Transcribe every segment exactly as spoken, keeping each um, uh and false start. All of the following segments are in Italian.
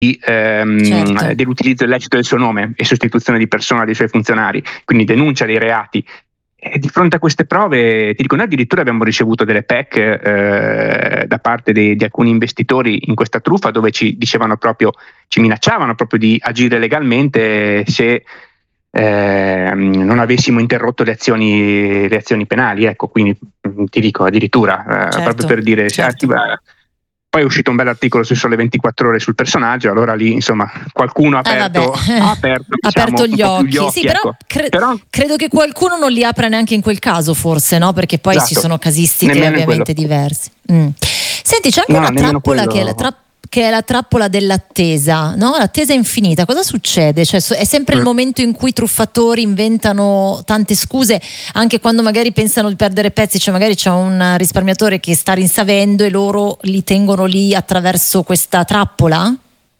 ehm, certo. dell'utilizzo illecito del suo nome e sostituzione di persona dei suoi funzionari, quindi denuncia dei reati. E di fronte a queste prove, ti dico, noi addirittura abbiamo ricevuto delle P E C eh, da parte di, di alcuni investitori in questa truffa, dove ci dicevano proprio, ci minacciavano proprio di agire legalmente se eh, non avessimo interrotto le azioni, le azioni penali. Ecco, quindi ti dico addirittura eh, certo, proprio per dire certo. se, poi è uscito un bel articolo su Sole ventiquattro Ore sul personaggio, allora lì insomma qualcuno ha aperto, ah, ha aperto, diciamo, aperto gli, occhi. gli occhi. Sì, però, ecco. cre- però credo che qualcuno non li apra neanche in quel caso, forse, no? Perché poi esatto, ci sono casistiche nemmeno ovviamente diverse. Mm. Senti, c'è anche no, una trappola quello... che è la trappola che è la trappola dell'attesa, no? L'attesa infinita. Cosa succede? Cioè, è sempre mm. il momento in cui i truffatori inventano tante scuse, anche quando magari pensano di perdere pezzi, cioè magari c'è un risparmiatore che sta rinsavendo e loro li tengono lì attraverso questa trappola?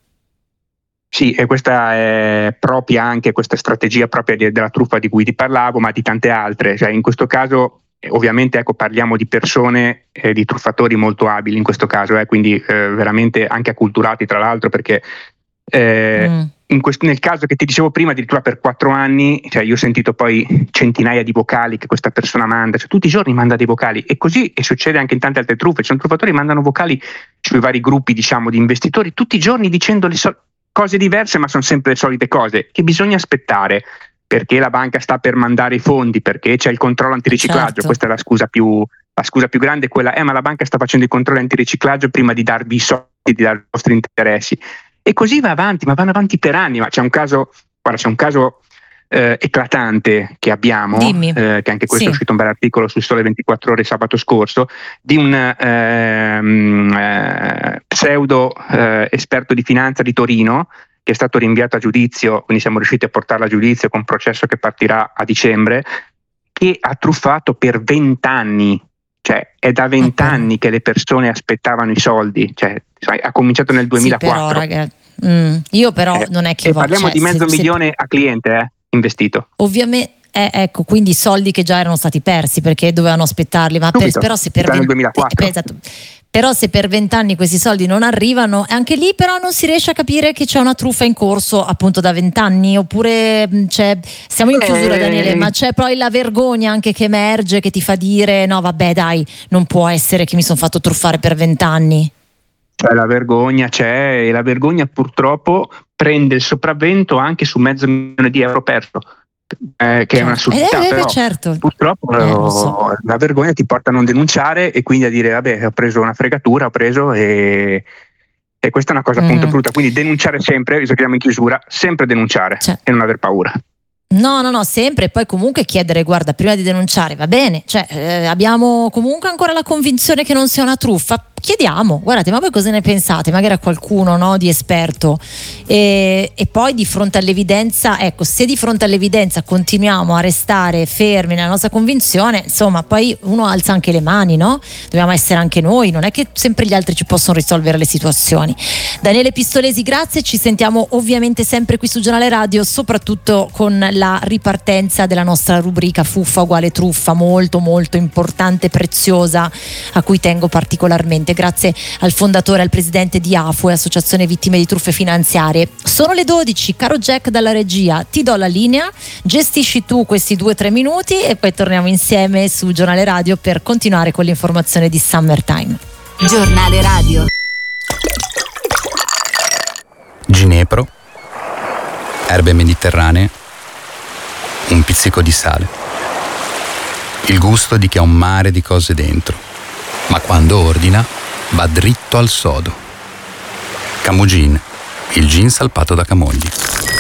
Sì, e questa è propria anche questa strategia propria di, della truffa di cui ti parlavo, ma di tante altre. Cioè, in questo caso ovviamente ecco, parliamo di persone, eh, di truffatori molto abili in questo caso, eh, quindi eh, veramente anche acculturati tra l'altro, perché eh, mm. in quest- nel caso che ti dicevo prima, addirittura per quattro anni, cioè io ho sentito poi centinaia di vocali che questa persona manda, cioè tutti i giorni manda dei vocali, e così e succede anche in tante altre truffe. Ci sono truffatori che mandano vocali sui vari gruppi, diciamo, di investitori tutti i giorni dicendo le so- cose diverse, ma sono sempre le solite cose che bisogna aspettare, perché la banca sta per mandare i fondi, perché c'è il controllo antiriciclaggio. Certo. Questa è la scusa più la scusa più grande, è quella, eh ma la banca sta facendo i controlli antiriciclaggio prima di darvi i soldi, di darvi i vostri interessi. E così va avanti, ma vanno avanti per anni. Ma c'è un caso, guarda, c'è un caso eh, eclatante che abbiamo, eh, che anche questo sì. È uscito un bel articolo su Sole ventiquattro Ore sabato scorso, di un ehm, eh, pseudo eh, esperto di finanza di Torino, che è stato rinviato a giudizio, quindi siamo riusciti a portarlo a giudizio con un processo che partirà a dicembre, che ha truffato per vent'anni, cioè è da vent'anni che le persone aspettavano i soldi, cioè sai, ha cominciato nel duemilaquattro. Sì, però, ragazzi, mm, io però eh, non è che e vo- parliamo cioè, di mezzo se, milione se... a cliente eh, investito. Ovviamente. Eh, ecco, quindi soldi che già erano stati persi perché dovevano aspettarli, ma per, però se per nel duemilaquattro. Eh, esatto. Però se per vent'anni questi soldi non arrivano, anche lì però non si riesce a capire che c'è una truffa in corso appunto da vent'anni, oppure c'è, siamo in chiusura, Daniele, ma c'è poi la vergogna anche che emerge, che ti fa dire no vabbè dai, non può essere che mi sono fatto truffare per vent'anni. Cioè, la vergogna c'è, e la vergogna purtroppo prende il sopravvento anche su mezzo milione di euro perso. Eh, che certo. È una assurdità, eh, però certo. purtroppo eh, so. La vergogna ti porta a non denunciare e quindi a dire vabbè, ho preso una fregatura, ho preso e, e questa è una cosa mm. appunto brutta. Quindi denunciare sempre, visto che siamo in chiusura, sempre denunciare cioè. E non aver paura. No, no, no, sempre. E poi comunque chiedere, guarda, prima di denunciare, va bene, cioè eh, abbiamo comunque ancora la convinzione che non sia una truffa, chiediamo, guardate, ma voi cosa ne pensate? Magari a qualcuno, no, di esperto. E, e poi di fronte all'evidenza, ecco, se di fronte all'evidenza continuiamo a restare fermi nella nostra convinzione, insomma, poi uno alza anche le mani, no? Dobbiamo essere anche noi, non è che sempre gli altri ci possono risolvere le situazioni. Daniele Pistolesi, grazie, ci sentiamo ovviamente sempre qui su Giornale Radio, soprattutto con la ripartenza della nostra rubrica Fuffa uguale truffa, molto molto importante, preziosa, a cui tengo particolarmente. Grazie al fondatore, al presidente di A F U E, Associazione Vittime di Truffe Finanziarie. Sono le dodici, caro Jack dalla regia, ti do la linea, gestisci tu questi due o tre minuti e poi torniamo insieme su Giornale Radio per continuare con l'informazione di Summertime. Giornale Radio. Ginepro, erbe mediterranee, un pizzico di sale. Il gusto di chi ha un mare di cose dentro, ma quando ordina va dritto al sodo. Camugin, il gin salpato da Camogli.